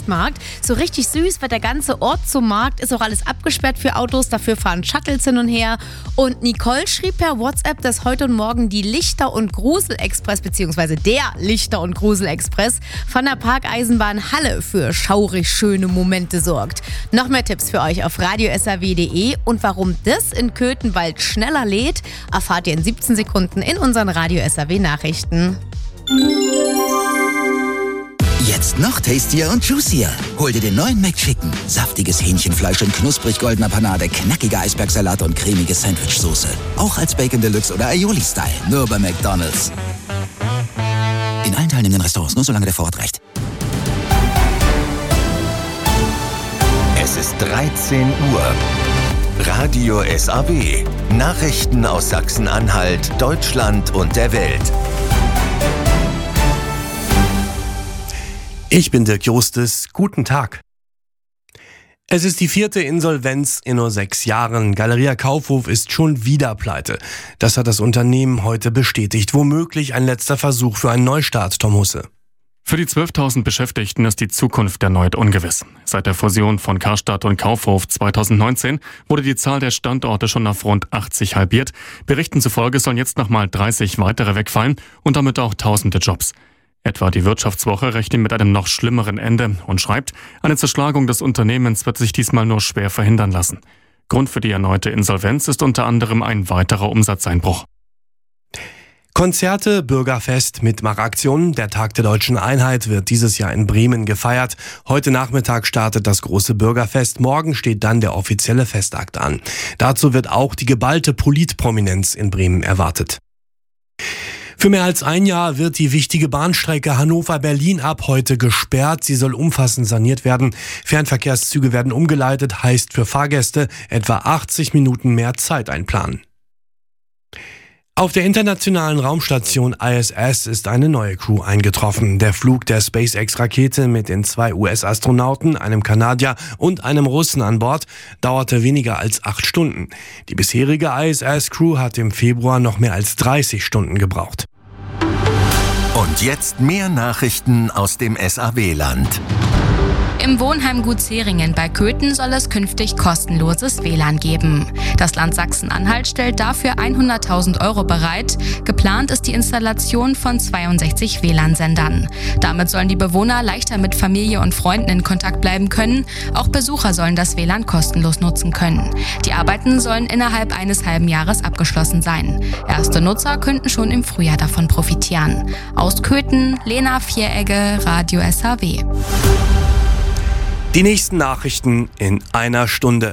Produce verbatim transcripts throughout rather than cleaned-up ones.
Wochenmarkt. So richtig süß wird der ganze Ort zum Markt, ist auch alles abgesperrt für Autos, dafür fahren Shuttles hin und her. Und Nicole schrieb per WhatsApp, dass heute und morgen die Lichter- und Grusel-Express, beziehungsweise der Lichter- und Grusel-Express von der Parkeisenbahn Halle für schaurig schöne Momente sorgt. Noch mehr Tipps für euch auf radio s r w punkt d e und warum das in Köthen bald schneller lädt, erfahrt ihr in siebzehn Sekunden in unseren Radio S R W Nachrichten. Jetzt noch tastier und juicier. Hol dir den neuen McChicken. Saftiges Hähnchenfleisch in knusprig goldener Panade, knackiger Eisbergsalat und cremige Sandwichsoße. Auch als Bacon Deluxe oder Aioli-Style. Nur bei McDonald's. In allen teilnehmenden Restaurants, nur solange der Vorrat reicht. Es ist dreizehn Uhr. Radio S A W. Nachrichten aus Sachsen-Anhalt, Deutschland und der Welt. Ich bin Dirk Jostes. Guten Tag. Es ist die vierte Insolvenz in nur sechs Jahren. Galeria Kaufhof ist schon wieder pleite. Das hat das Unternehmen heute bestätigt. Womöglich ein letzter Versuch für einen Neustart, Tom Husse. Für die zwölftausend Beschäftigten ist die Zukunft erneut ungewiss. Seit der Fusion von Karstadt und Kaufhof zweitausendneunzehn wurde die Zahl der Standorte schon auf rund achtzig halbiert. Berichten zufolge sollen jetzt nochmal dreißig weitere wegfallen und damit auch tausende Jobs. Etwa die Wirtschaftswoche rechnet mit einem noch schlimmeren Ende und schreibt, eine Zerschlagung des Unternehmens wird sich diesmal nur schwer verhindern lassen. Grund für die erneute Insolvenz ist unter anderem ein weiterer Umsatzeinbruch. Konzerte, Bürgerfest, Mitmachaktionen. Der Tag der Deutschen Einheit wird dieses Jahr in Bremen gefeiert. Heute Nachmittag startet das große Bürgerfest. Morgen steht dann der offizielle Festakt an. Dazu wird auch die geballte Politprominenz in Bremen erwartet. Für mehr als ein Jahr wird die wichtige Bahnstrecke Hannover-Berlin ab heute gesperrt. Sie soll umfassend saniert werden. Fernverkehrszüge werden umgeleitet, heißt für Fahrgäste etwa achtzig Minuten mehr Zeit einplanen. Auf der internationalen Raumstation I S S ist eine neue Crew eingetroffen. Der Flug der SpaceX-Rakete mit den zwei U S-Astronauten, einem Kanadier und einem Russen an Bord, dauerte weniger als acht Stunden. Die bisherige I S S-Crew hat im Februar noch mehr als dreißig Stunden gebraucht. Und jetzt mehr Nachrichten aus dem S A W-Land. Im Wohnheim Gut Zeringen bei Köthen soll es künftig kostenloses W L A N geben. Das Land Sachsen-Anhalt stellt dafür hunderttausend Euro bereit. Geplant ist die Installation von zweiundsechzig W L A N-Sendern. Damit sollen die Bewohner leichter mit Familie und Freunden in Kontakt bleiben können. Auch Besucher sollen das W L A N kostenlos nutzen können. Die Arbeiten sollen innerhalb eines halben Jahres abgeschlossen sein. Erste Nutzer könnten schon im Frühjahr davon profitieren. Aus Köthen, Lena Vieregge, Radio S H W. Die nächsten Nachrichten in einer Stunde.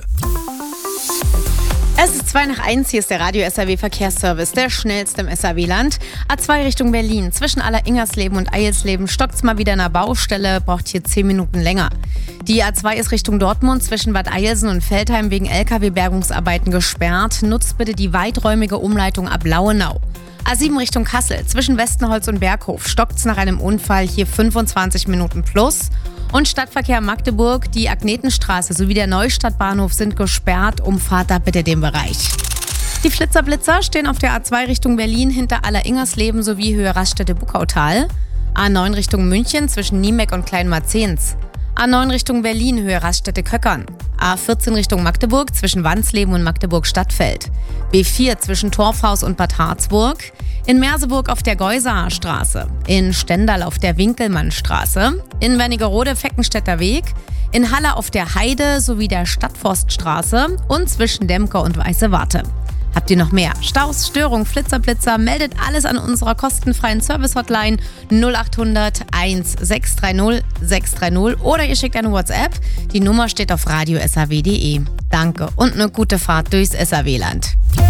Es ist zwei nach eins, hier ist der Radio S R W Verkehrsservice, der schnellste im S R W-Land. A zwei Richtung Berlin, zwischen Alleringersleben und Eilsleben stockt's mal wieder in der Baustelle, braucht hier zehn Minuten länger. Die A zwei ist Richtung Dortmund, zwischen Bad Eilsen und Veltheim wegen L K W-Bergungsarbeiten gesperrt. Nutzt bitte die weiträumige Umleitung ab Lauenau. A sieben Richtung Kassel, zwischen Westenholz und Berghof stockt's nach einem Unfall, hier fünfundzwanzig Minuten plus. Und Stadtverkehr Magdeburg, die Agnetenstraße sowie der Neustadtbahnhof sind gesperrt. Umfahrt da bitte den Bereich. Die Flitzerblitzer stehen auf der A zwei Richtung Berlin hinter Alleringersleben sowie Höhe Raststätte-Buckautal. A neun Richtung München zwischen Niemeck und Kleinmarzens. A neun Richtung Berlin Höhe Raststätte-Köckern. A vierzehn Richtung Magdeburg zwischen Wansleben und Magdeburg-Stadtfeld. B vier zwischen Torfhaus und Bad Harzburg. In Merseburg auf der Geusaer Straße. In Stendal auf der Winkelmannstraße. In Wernigerode-Feckenstädter Weg. In Halle auf der Heide sowie der Stadtforststraße. Und zwischen Demke und Weiße Warte. Habt ihr noch mehr Staus, Störungen, Flitzerblitzer? Meldet alles an unserer kostenfreien Service-Hotline null acht hundert eins sechs drei null sechs drei null oder ihr schickt eine WhatsApp. Die Nummer steht auf radio s h w punkt d e. Danke und eine gute Fahrt durchs S R W-Land.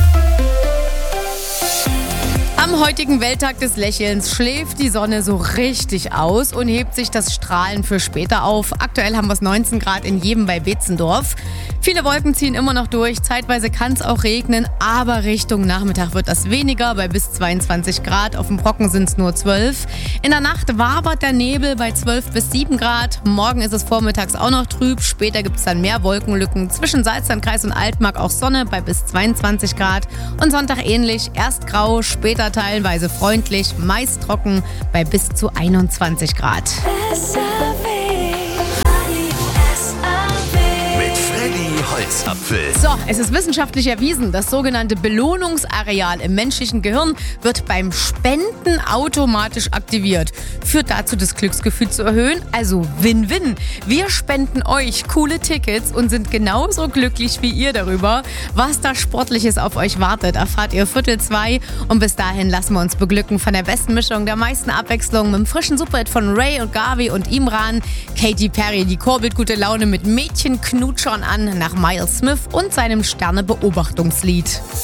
Am heutigen Welttag des Lächelns schläft die Sonne so richtig aus und hebt sich das Strahlen für später auf. Aktuell haben wir es neunzehn Grad in Jedem bei Beetzendorf. Viele Wolken ziehen immer noch durch, zeitweise kann es auch regnen, aber Richtung Nachmittag wird das weniger, bei bis zweiundzwanzig Grad. Auf dem Brocken sind es nur zwölf. In der Nacht wabert der Nebel bei zwölf bis sieben Grad. Morgen ist es vormittags auch noch trüb, später gibt es dann mehr Wolkenlücken. Zwischen Salzlandkreis und Altmark auch Sonne bei bis zweiundzwanzig Grad. Und Sonntag ähnlich, erst grau, später teilweise freundlich, meist trocken bei bis zu einundzwanzig Grad. S R W Apfel. So, es ist wissenschaftlich erwiesen, das sogenannte Belohnungsareal im menschlichen Gehirn wird beim Spenden automatisch aktiviert. Führt dazu, das Glücksgefühl zu erhöhen, also Win-Win. Wir spenden euch coole Tickets und sind genauso glücklich wie ihr darüber. Was da Sportliches auf euch wartet, erfahrt ihr Viertel zwei. Und bis dahin lassen wir uns beglücken von der besten Mischung, der meisten Abwechslung mit dem frischen Superhit von Ray und Garvey und Imran. Katy Perry, die kurbelt gute Laune mit Mädchenknutschern an nach Miles Smith und seinem Sterne-Beobachtungslied.